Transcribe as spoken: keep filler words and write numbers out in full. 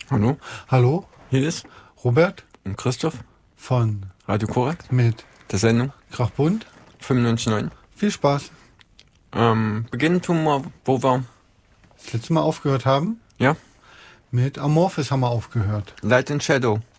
Hallo, Hallo, hier ist Robert und Christoph, von Radio Korax, mit der Sendung Krachbund. fünfundneunzig Komma neun. Viel Spaß. Ähm, beginnen tun wir, wo wir, Das letzte Mal aufgehört haben, ja, mit Amorphis haben wir aufgehört. Light and Shadow.